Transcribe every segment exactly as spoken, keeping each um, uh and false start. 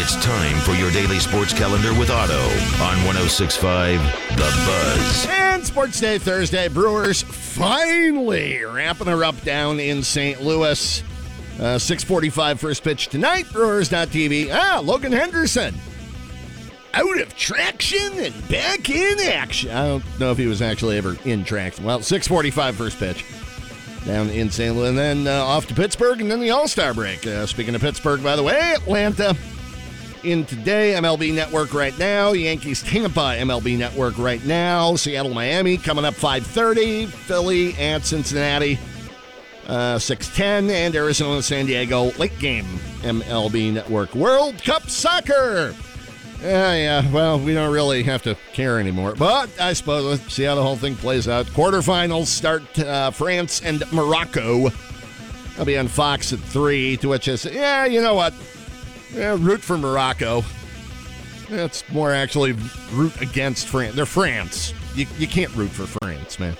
It's time for your daily sports calendar with Otto on one oh six point five The Buzz. And Sports Day Thursday, Brewers finally wrapping her up down in Saint Louis. Uh, six forty-five first pitch tonight, Brewers dot T V. Ah, Logan Henderson out of traction and back in action. I don't know if he was actually ever in traction. Well, six forty-five first pitch down in Saint Louis. And then uh, off to Pittsburgh and then the All-Star break. Uh, speaking of Pittsburgh, by the way, Atlanta in today, M L B Network right now. Yankees Tampa, M L B Network right now. Seattle Miami coming up five thirty. Philly at Cincinnati, uh, six ten. And Arizona San Diego, late game, M L B Network. World Cup Soccer. Yeah, yeah, well, we don't really have to care anymore. But I suppose let's see how the whole thing plays out. Quarterfinals start uh, France and Morocco. I'll be on Fox at three, to which I say, yeah, you know what? Yeah, root for Morocco. That's more actually root against France. They're France. You, you can't root for France, man.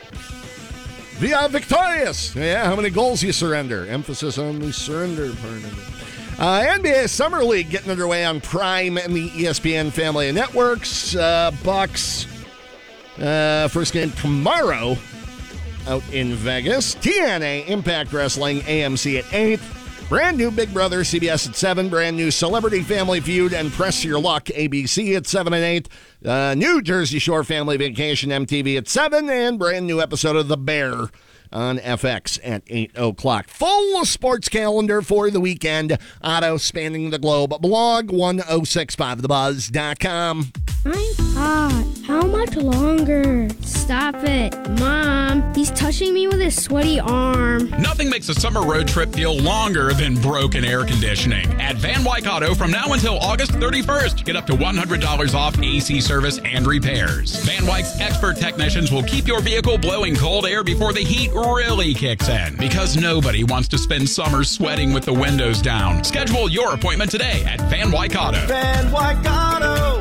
We are victorious. Yeah, how many goals you surrender? Emphasis on the surrender part of it. Uh, N B A Summer League getting underway on Prime and the E S P N family of networks. Uh, Bucks, uh, first game tomorrow out in Vegas. T N A Impact Wrestling, A M C at eight. Brand new Big Brother, C B S at seven. Brand new Celebrity Family Feud and Press Your Luck, A B C at seven and eight. Uh, new Jersey Shore Family Vacation, M T V at seven. And brand new episode of The Bear on F X at eight o'clock. Full sports calendar for the weekend. Otto spanning the globe. Blog ten sixty-five the buzz dot com. I'm hot. How much longer? Stop it. Mom, he's touching me with his sweaty arm. Nothing makes a summer road trip feel longer than broken air conditioning. At Van Wyck Auto from now until August thirty-first, get up to one hundred dollars off A C service and repairs. Van Wyck's expert technicians will keep your vehicle blowing cold air before the heat really kicks in, because nobody wants to spend summer sweating with the windows down. Schedule your appointment today at Van Wyck Auto. Van Wyck Auto.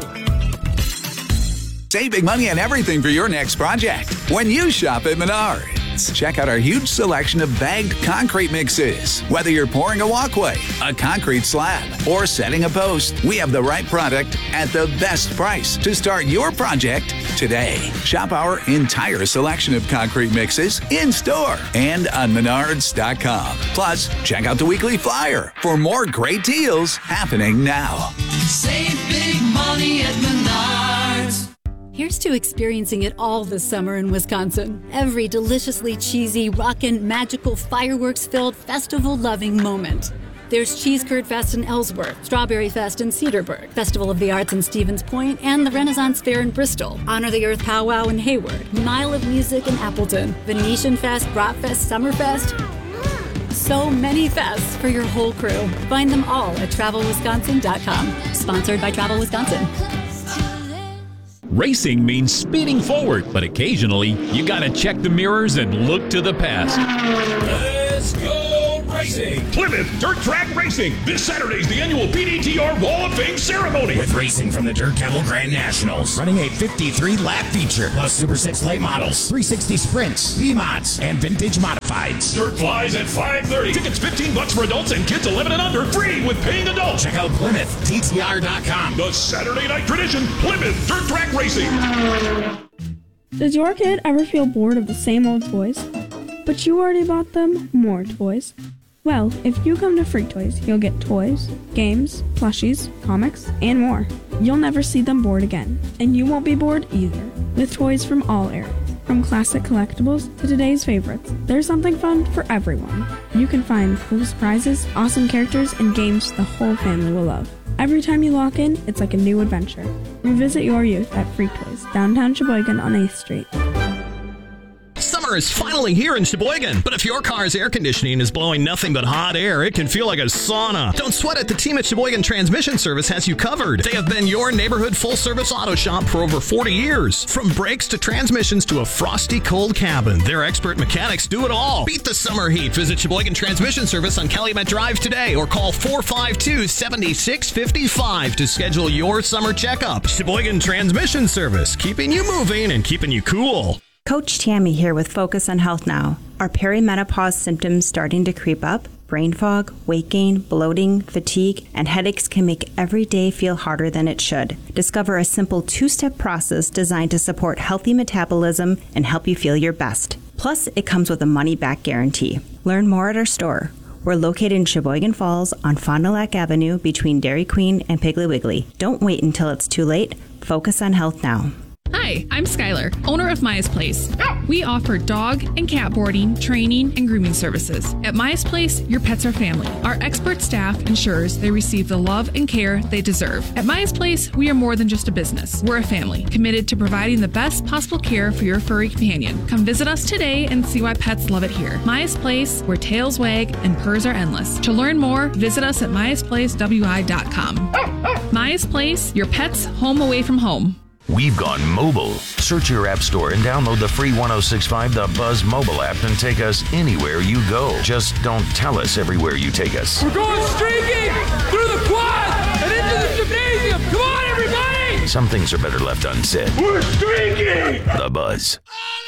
Save big money on everything for your next project when you shop at Menards. Check out our huge selection of bagged concrete mixes. Whether you're pouring a walkway, a concrete slab, or setting a post, we have the right product at the best price to start your project today. Shop our entire selection of concrete mixes in-store and on menards dot com. Plus, check out the weekly flyer for more great deals happening now. Save big money at Menards. Here's to experiencing it all this summer in Wisconsin. Every deliciously cheesy, rockin', magical, fireworks-filled, festival-loving moment. There's Cheese Curd Fest in Ellsworth, Strawberry Fest in Cedarburg, Festival of the Arts in Stevens Point, and the Renaissance Fair in Bristol, Honor the Earth Powwow in Hayward, Mile of Music in Appleton, Venetian Fest, Bratfest, Summerfest. So many fests for your whole crew. Find them all at travel wisconsin dot com. Sponsored by Travel Wisconsin. Racing means speeding forward, but occasionally you gotta check the mirrors and look to the past. Let's go racing! Plymouth Dirt Track Racing. This Saturday's the annual P D T R Wall of Fame ceremony. With racing from the Dirt Camel Grand Nationals. Running a fifty-three lap feature. Plus Super six late models, three sixty sprints, V-mods, and vintage modifieds. Dirt flies at five thirty. Tickets fifteen bucks for adults and kids eleven and under. Free with paying adults. Check out Plymouth T T R dot com. The Saturday night tradition. Plymouth Dirt Track Racing. Does your kid ever feel bored of the same old toys? But you already bought them more toys? Well, if you come to Freak Toys, you'll get toys, games, plushies, comics, and more. You'll never see them bored again, and you won't be bored either, with toys from all eras. From classic collectibles to today's favorites, there's something fun for everyone. You can find cool surprises, awesome characters, and games the whole family will love. Every time you walk in, it's like a new adventure. Revisit your youth at Freak Toys, downtown Sheboygan on eighth Street. Summer is finally here in Sheboygan, but if your car's air conditioning is blowing nothing but hot air, it can feel like a sauna. Don't sweat it, the team at Sheboygan Transmission Service has you covered. They have been your neighborhood full-service auto shop for over forty years. From brakes to transmissions to a frosty cold cabin, their expert mechanics do it all. Beat the summer heat. Visit Sheboygan Transmission Service on Calumet Drive today or call four five two, seven six five five to schedule your summer checkup. Sheboygan Transmission Service, keeping you moving and keeping you cool. Coach Tammy here with Focus on Health Now. Are perimenopause symptoms starting to creep up? Brain fog, weight gain, bloating, fatigue, and headaches can make every day feel harder than it should. Discover a simple two-step process designed to support healthy metabolism and help you feel your best. Plus, it comes with a money-back guarantee. Learn more at our store. We're located in Sheboygan Falls on Fond du Lac Avenue between Dairy Queen and Piggly Wiggly. Don't wait until it's too late. Focus on health now. Hi, I'm Skylar, owner of Maya's Place. We offer dog and cat boarding, training, and grooming services. At Maya's Place, your pets are family. Our expert staff ensures they receive the love and care they deserve. At Maya's Place, we are more than just a business. We're a family, committed to providing the best possible care for your furry companion. Come visit us today and see why pets love it here. Maya's Place, where tails wag and purrs are endless. To learn more, visit us at mayas place w i dot com. Maya's Place, your pet's home away from home. We've gone mobile. Search your app store and download the free ten sixty-five The Buzz mobile app and take us anywhere you go. Just don't tell us everywhere you take us. We're going streaking through the quad and into the gymnasium. Come on, everybody! Some things are better left unsaid. We're streaking! The Buzz.